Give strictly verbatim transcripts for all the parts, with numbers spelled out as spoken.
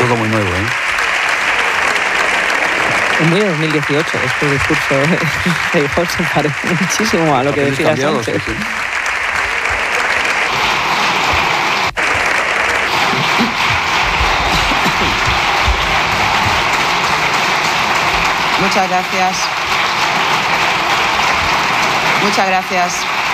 discurso muy nuevo, ¿eh? Es muy de dos mil dieciocho, este discurso de Feijóo se parece muchísimo a lo que decía Sánchez. Sí, sí. Muchas gracias. Muchas gracias.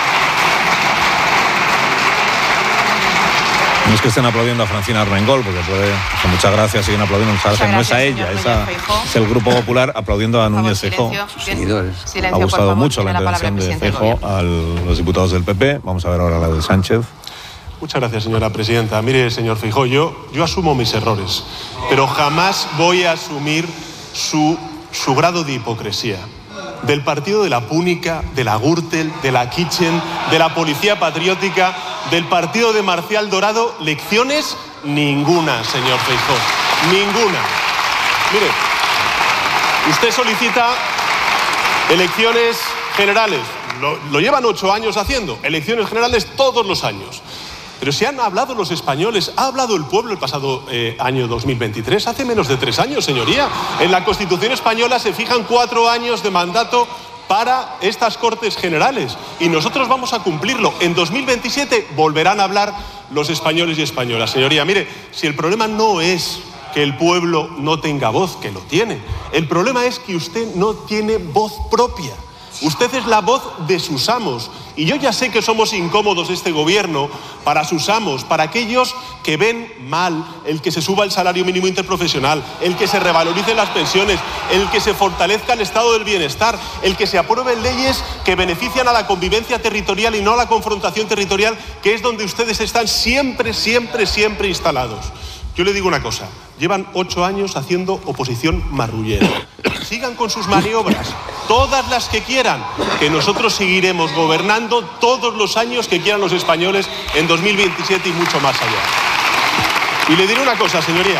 No es que estén aplaudiendo a Francina Armengol, porque puede, con muchas gracias, siguen aplaudiendo. Muchas gracias, no es a ella, es, a, es el Grupo Popular aplaudiendo a Núñez Feijóo. Ha gustado mucho la intervención de Feijóo a los diputados del P P. Vamos a ver ahora la de Sánchez. Muchas gracias, señora presidenta. Mire, señor Feijóo, yo, yo asumo mis errores, pero jamás voy a asumir su, su grado de hipocresía. Del partido de la Púnica, de la Gürtel, de la Kitchen, de la Policía Patriótica, del partido de Marcial Dorado, lecciones ninguna, señor Feijóo, ninguna. Mire, usted solicita elecciones generales, lo, lo llevan ocho años haciendo, elecciones generales todos los años. Pero si han hablado los españoles, ha hablado el pueblo el pasado eh, año dos mil veintitrés, hace menos de tres años, señoría. En la Constitución española se fijan cuatro años de mandato para estas Cortes Generales y nosotros vamos a cumplirlo. En dos mil veintisiete volverán a hablar los españoles y españolas. Señoría, mire, si el problema no es que el pueblo no tenga voz, que lo tiene, el problema es que usted no tiene voz propia. Usted es la voz de sus amos. Y yo ya sé que somos incómodos este gobierno para sus amos, para aquellos que ven mal el que se suba el salario mínimo interprofesional, el que se revaloricen las pensiones, el que se fortalezca el estado del bienestar, el que se aprueben leyes que benefician a la convivencia territorial y no a la confrontación territorial, que es donde ustedes están siempre, siempre, siempre instalados. Yo le digo una cosa, llevan ocho años haciendo oposición marrullera. Sigan con sus maniobras, todas las que quieran, que nosotros seguiremos gobernando todos los años que quieran los españoles en dos mil veintisiete y mucho más allá. Y le diré una cosa, señoría.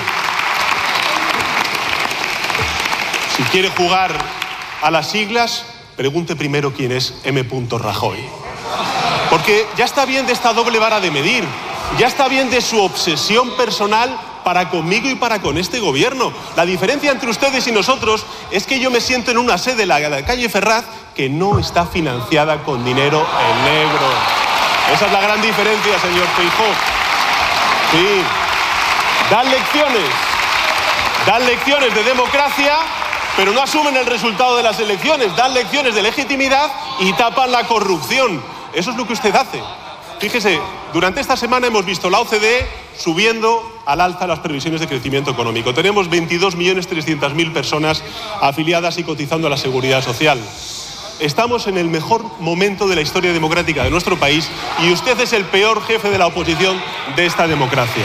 Si quiere jugar a las siglas, pregunte primero quién es M. Rajoy. Porque ya está bien de esta doble vara de medir. Ya está bien de su obsesión personal para conmigo y para con este gobierno. La diferencia entre ustedes y nosotros es que yo me siento en una sede, la de la calle Ferraz, que no está financiada con dinero en negro. Esa es la gran diferencia, señor Feijóo. Sí. Dan lecciones, dan lecciones de democracia, pero no asumen el resultado de las elecciones. Dan lecciones de legitimidad y tapan la corrupción. Eso es lo que usted hace. Fíjese, durante esta semana hemos visto la O C D E subiendo al alza las previsiones de crecimiento económico. Tenemos veintidós millones trescientas mil personas afiliadas y cotizando a la Seguridad Social. Estamos en el mejor momento de la historia democrática de nuestro país y usted es el peor jefe de la oposición de esta democracia.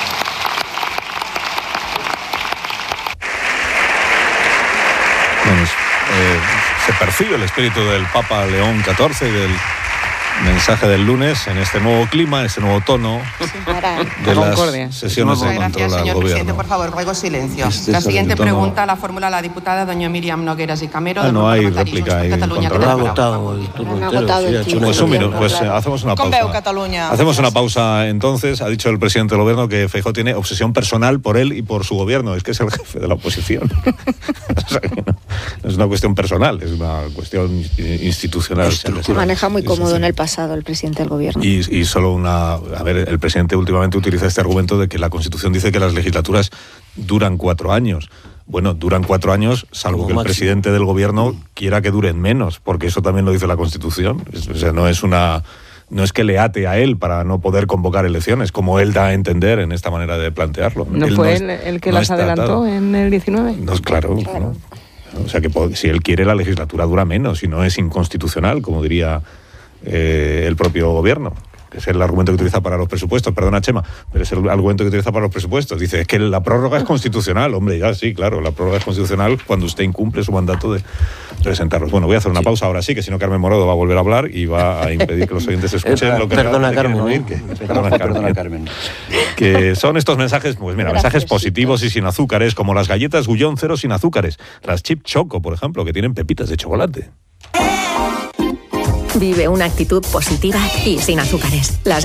Bueno, eh, se percibe el espíritu del Papa León catorce y del mensaje del lunes en este nuevo clima, este nuevo tono de las sesiones de control al Gracias, señor gobierno. presidente. Por favor, ruego silencio. Este la siguiente tono... pregunta la formula la diputada doña Miriam Nogueras y Camero. Ah, no hay réplica ahí. Ha agotado el turno entero. Sí, pues un minuto, pues hacemos una pausa. Hacemos una pausa entonces. Ha dicho el presidente del gobierno que Feijóo tiene obsesión personal por él y por su gobierno. Es que es el jefe de la oposición. O sea, no, no es una cuestión personal, es una cuestión institucional. Se maneja muy cómodo en el pasado el presidente del gobierno. Y, y solo una... A ver, el presidente últimamente utiliza este argumento de que la Constitución dice que las legislaturas duran cuatro años. Bueno, duran cuatro años, salvo que el presidente del gobierno quiera que duren menos, porque eso también lo dice la Constitución. O sea, no es una... No es que le ate a él para no poder convocar elecciones, como él da a entender en esta manera de plantearlo. ¿No él fue no él el que no las adelantó atado. En el diecinueve? No, claro, claro. ¿no? O sea, que si él quiere, la legislatura dura menos y no es inconstitucional, como diría eh, el propio gobierno. Que es el argumento que utiliza para los presupuestos, perdona Chema, pero es el argumento que utiliza para los presupuestos. Dice, es que la prórroga es constitucional. Hombre, ya sí, claro, la prórroga es constitucional cuando usted incumple su mandato de presentarlos. Bueno, voy a hacer una sí. pausa ahora sí, que si no Carmen Morodo va a volver a hablar y va a impedir que los oyentes escuchen lo que perdona, Carmen, oír. Que, perdona, perdona, Carmen. Que son estos mensajes, pues mira, Gracias, mensajes positivos y sin azúcares, como las galletas Gullón cero sin azúcares, las Chip Choco, por ejemplo, que tienen pepitas de chocolate. Vive una actitud positiva y sin azúcares. Las